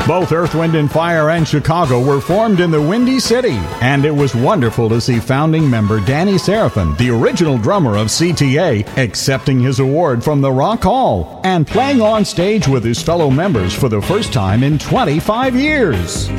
Both Earth, Wind & Fire and Chicago were formed in the Windy City, and it was wonderful to see founding member Danny Seraphin, the original drummer of CTA, accepting his award from the Rock Hall and playing on stage with his fellow members for the first time in 25 years.